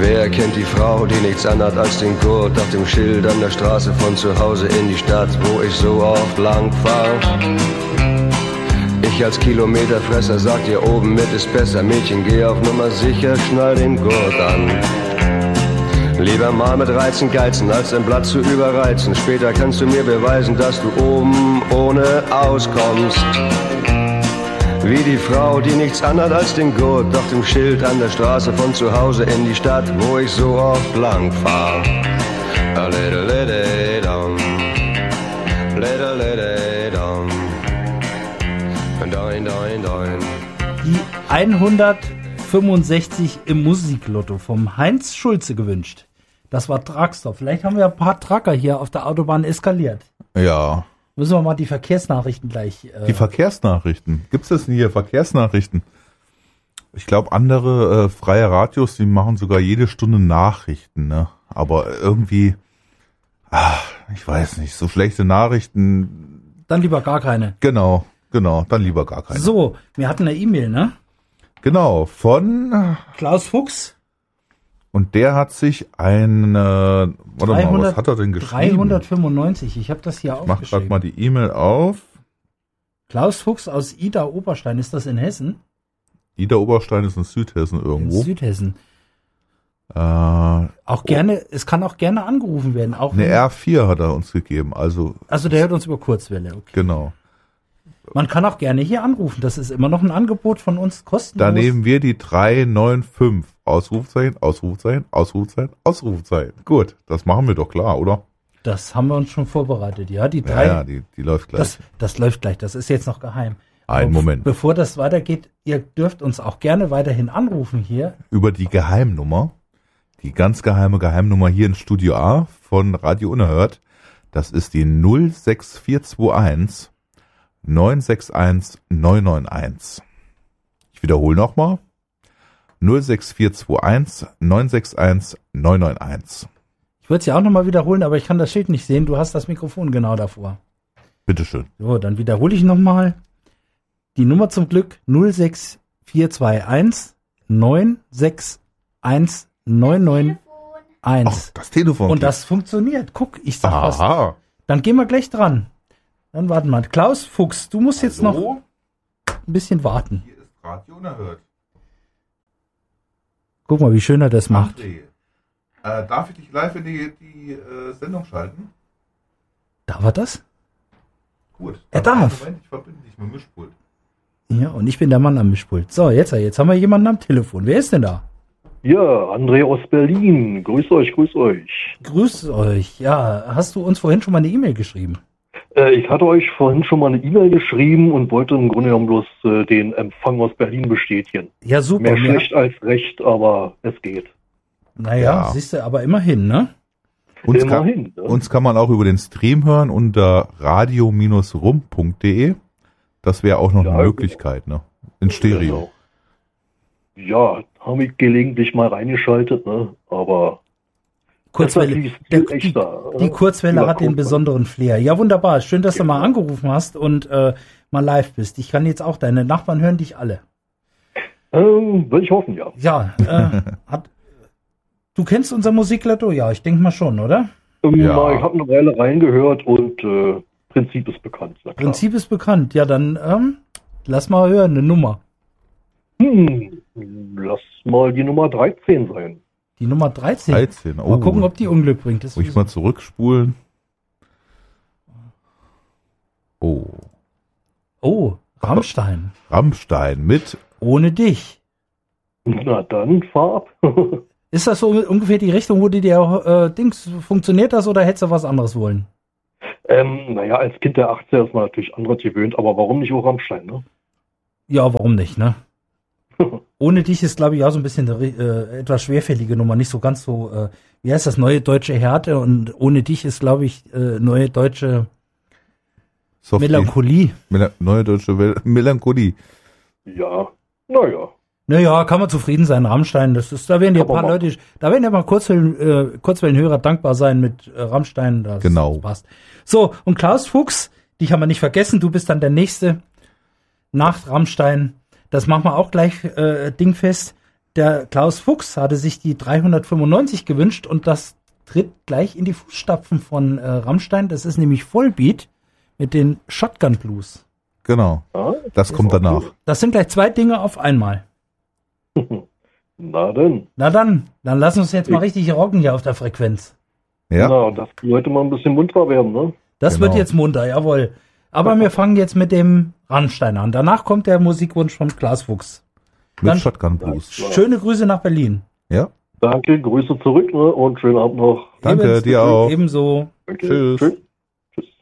Wer kennt die Frau, die nichts anhat als den Gurt auf dem Schild an der Straße von zu Hause in die Stadt, wo ich so oft lang fahr? Ich als Kilometerfresser sag dir oben mit ist besser, Mädchen geh auf Nummer sicher, schnall den Gurt an. Lieber mal mit Reizen geizen, als ein Blatt zu überreizen. Später kannst du mir beweisen, dass du oben ohne auskommst. Wie die Frau, die nichts anhat als den Gurt auf dem Schild an der Straße von zu Hause in die Stadt, wo ich so oft lang fahr. Die 165 im Musiklotto vom Heinz Schulze gewünscht. Das war Tragsdorf. Vielleicht haben wir ein paar Tracker hier auf der Autobahn eskaliert. Ja. Müssen wir mal die Verkehrsnachrichten gleich... Die Verkehrsnachrichten? Gibt es das denn hier, Verkehrsnachrichten? Ich glaube, andere freie Radios, die machen sogar jede Stunde Nachrichten, ne? Aber irgendwie, ich weiß nicht, so schlechte Nachrichten... Dann lieber gar keine. Genau, dann lieber gar keine. So, wir hatten eine E-Mail, ne? Genau, von... Klaus Fuchs. Und der hat sich eine, was hat er denn geschrieben? 395, ich habe das hier aufgeschrieben. Ich mach gerade mal die E-Mail auf. Klaus Fuchs aus Ida-Oberstein, ist das in Hessen? Ida-Oberstein ist in Südhessen irgendwo. In Südhessen. Auch gerne, es kann auch gerne angerufen werden. Auch eine R4 hat er uns gegeben, also der hört uns über Kurzwelle, okay. Genau. Man kann auch gerne hier anrufen, das ist immer noch ein Angebot von uns, kostenlos. Da nehmen wir die 395. Ausrufezeichen, Ausrufezeichen, Ausrufezeichen, Ausrufezeichen. Gut, das machen wir doch klar, oder? Das haben wir uns schon vorbereitet, ja. Die 3. Ja, die läuft gleich. Das läuft gleich, das ist jetzt noch geheim. Einen Moment. Bevor das weitergeht, ihr dürft uns auch gerne weiterhin anrufen hier. Über die Geheimnummer, die ganz geheime Geheimnummer hier in Studio A von Radio Unerhört. Das ist die 06421 961 991. Ich wiederhole nochmal. 06421 961 991. Ich würde es ja auch nochmal wiederholen, aber ich kann das Schild nicht sehen. Du hast das Mikrofon genau davor. Bitteschön. So, dann wiederhole ich nochmal. Die Nummer zum Glück 06421 961 991. Ach, das Telefon. Und das funktioniert. Guck, ich sag was. Aha. Dann gehen wir gleich dran. Dann warten wir. Klaus Fuchs, du musst jetzt noch ein bisschen warten. Hier ist Radio Unerhört. Guck mal, wie schön er das macht. Darf ich dich live in die Sendung schalten? Darf er das? Gut. Er darf. Moment, ich verbinde dich mit dem Mischpult. Ja, und ich bin der Mann am Mischpult. So, jetzt haben wir jemanden am Telefon. Wer ist denn da? Ja, André aus Berlin. Grüß euch. Grüß euch. Ja, hast du uns vorhin schon mal eine E-Mail geschrieben? Ich hatte euch vorhin schon mal eine E-Mail geschrieben und wollte im Grunde genommen bloß den Empfang aus Berlin bestätigen. Ja, super. Mehr schlecht als recht, aber es geht. Naja, siehst du, aber immerhin, ne? Uns kann man auch über den Stream hören unter radio-rum.de. Das wäre auch noch eine Möglichkeit, ne? In Stereo. Genau. Ja, habe ich gelegentlich mal reingeschaltet, ne? Aber Kurzwelle. Die Kurzwelle hat den besonderen Flair. Ja, wunderbar. Schön, dass du mal angerufen hast und mal live bist. Ich kann jetzt auch, deine Nachbarn hören dich alle. Will ich hoffen, ja. Ja, du kennst unser Musiklotto? Ja, ich denke mal schon, oder? Ja. Ich habe eine Weile reingehört und Prinzip ist bekannt. Prinzip ist bekannt. Ja, dann lass mal hören, eine Nummer. Lass mal die Nummer 13 sein. Die Nummer 13? 13, oh. Mal gucken, ob die Unglück bringt. Das muss ich mal zurückspulen. Oh, Rammstein. Rammstein mit Ohne dich. Na dann, fahr ab. Ist das so ungefähr die Richtung, wo dir funktioniert das oder hättest du was anderes wollen? Naja, als Kind der 80er ist man natürlich anderes gewöhnt, aber warum nicht auch Rammstein, ne? Ja, warum nicht, ne? Ohne dich ist, glaube ich, auch so ein bisschen eine etwas schwerfällige Nummer, nicht so ganz so, wie heißt das, neue deutsche Härte und ohne dich ist, glaube ich, neue deutsche Melancholie. Neue deutsche Melancholie. Ja, naja. Naja, kann man zufrieden sein, Rammstein, da werden ja ein paar Leute, da werden ja mal Kurzwellenhörer dankbar sein mit Rammstein, das passt. So, und Klaus Fuchs, dich haben wir nicht vergessen, du bist dann der Nächste nach Rammstein. Das machen wir auch gleich dingfest. der Klaus Fuchs hatte sich die 395 gewünscht und das tritt gleich in die Fußstapfen von Rammstein. Das ist nämlich Vollbeat mit den Shotgun Blues. Genau, das kommt danach. Das sind gleich 2 Dinge auf einmal. Na dann. Dann lass uns jetzt mal richtig rocken hier auf der Frequenz. Ja. Na, das sollte mal ein bisschen munter werden, ne? Das wird jetzt munter, jawohl. Aber wir fangen jetzt mit dem Rammstein an. Danach kommt der Musikwunsch von Klaus Fuchs. Mit Shotgun Blues. Schöne Grüße nach Berlin. Ja. Danke, Grüße zurück, ne? Und schönen Abend noch. Danke, dir auch. Ebenso. Okay, tschüss.